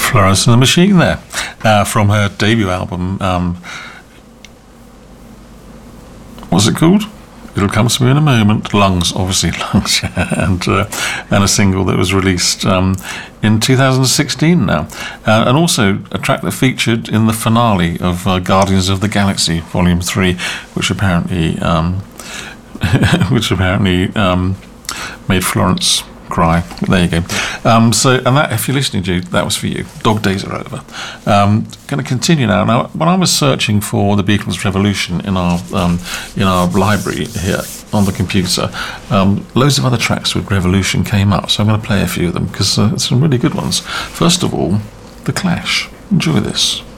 Florence and the Machine there, from her debut album. What's it called? It'll Come to Me in a Moment. Lungs, obviously, Lungs, yeah. And a single that was released in 2016 now. And also a track that featured in the finale of Guardians of the Galaxy Volume 3, which apparently made Florence cry. There you go. And that, if you're listening, Jude, that was for you. Dog days are over. Going to continue now. Now, when I was searching for the Beatles Revolution in our library here on the computer, loads of other tracks with Revolution came up. So I'm going to play a few of them because it's some really good ones. First of all, The Clash. Enjoy this.